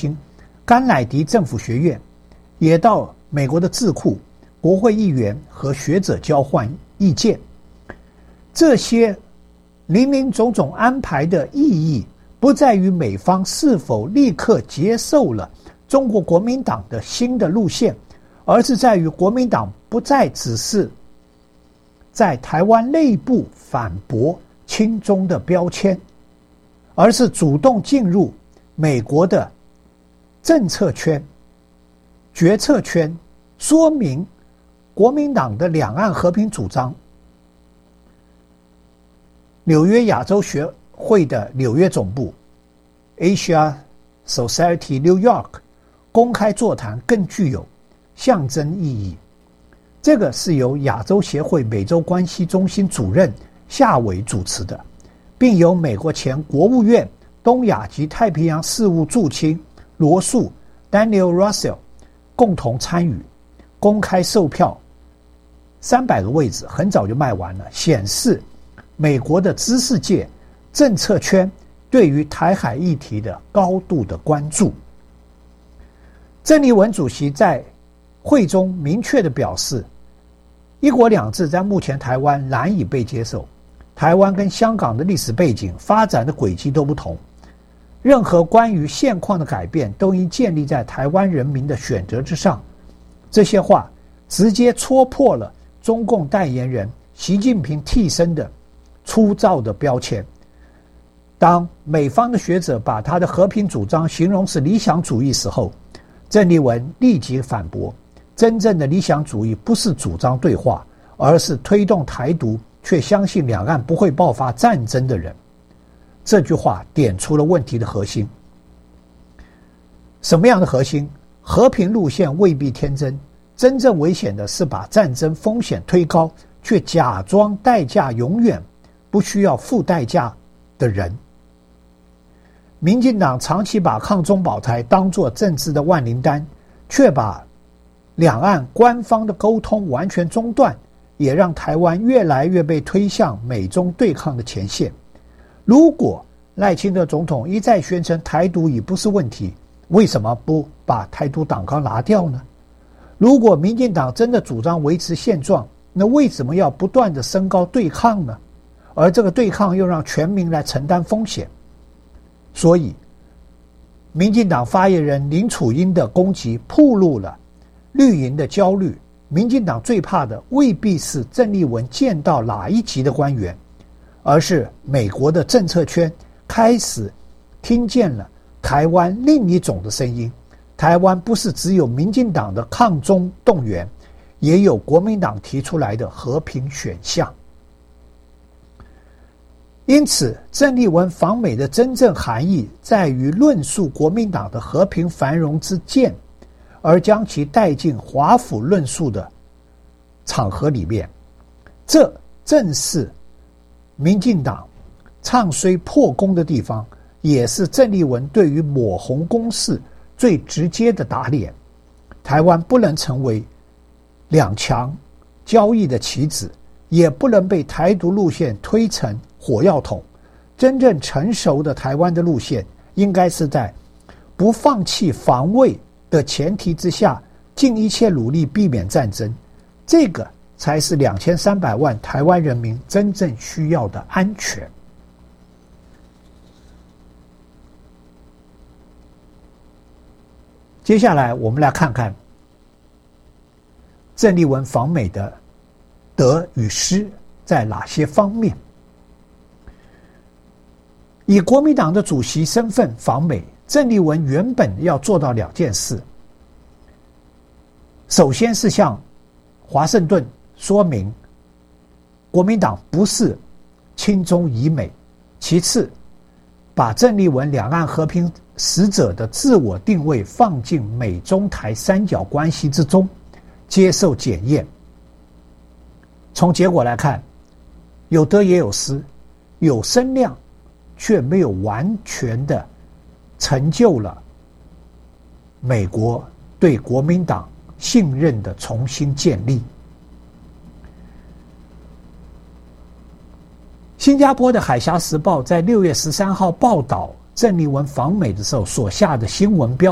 心、甘乃迪政府学院，也到美国的智库、国会议员和学者交换意见。这些林林总总安排的意义，不在于美方是否立刻接受了中国国民党的新的路线，而是在于国民党不再只是在台湾内部反驳亲中的标签，而是主动进入美国的政策圈、决策圈，说明国民党的两岸和平主张。纽约亚洲学会的纽约总部 Asia Society New York 公开座谈更具有象征意义。这个是由亚洲协会美洲关系中心主任夏伟主持的，并由美国前国务院东亚及太平洋事务驻青罗素 Daniel Russell 共同参与。公开售票300个位置很早就卖完了，显示美国的知识界、政策圈对于台海议题的高度的关注。郑丽文主席在会中明确地表示，一国两制在目前台湾难以被接受，台湾跟香港的历史背景、发展的轨迹都不同，任何关于现况的改变都应建立在台湾人民的选择之上。这些话直接戳破了中共代言人习近平替身的粗糙的标签。当美方的学者把他的和平主张形容是理想主义时候，郑丽文立即反驳，真正的理想主义不是主张对话，而是推动台独却相信两岸不会爆发战争的人。这句话点出了问题的核心。什么样的核心？和平路线未必天真，真正危险的是把战争风险推高，却假装代价永远不需要付代价的人。民进党长期把抗中保台当作政治的万灵丹，却把两岸官方的沟通完全中断，也让台湾越来越被推向美中对抗的前线。如果赖清德总统一再宣称台独已不是问题，为什么不把台独党纲拿掉呢？如果民进党真的主张维持现状，那为什么要不断的升高对抗呢？而这个对抗又让全民来承担风险。所以民进党发言人林楚英的攻击暴露了绿营的焦虑。民进党最怕的未必是郑丽文见到哪一级的官员，而是美国的政策圈开始听见了台湾另一种的声音。台湾不是只有民进党的抗中动员，也有国民党提出来的和平选项。因此郑丽文访美的真正含义在于论述国民党的和平繁荣之见，而将其带进华府论述的场合里面。这正是民进党唱衰破功的地方，也是郑丽文对于抹红攻势最直接的打脸。台湾不能成为两强交易的棋子，也不能被台独路线推成火药桶。真正成熟的台湾的路线，应该是在不放弃防卫的前提之下，尽一切努力避免战争。这个才是2300万台湾人民真正需要的安全。接下来我们来看看郑丽文访美的得与失在哪些方面。以国民党的主席身份访美，郑丽文原本要做到2件事。首先是向华盛顿说明国民党不是亲中以美，其次把郑丽文两岸和平使者的自我定位放进美中台三角关系之中，接受检验。从结果来看，有得也有失，有声量，却没有完全的成就了美国对国民党信任的重新建立。新加坡的《海峡时报》在6月13号报道郑丽文访美的时候所下的新闻标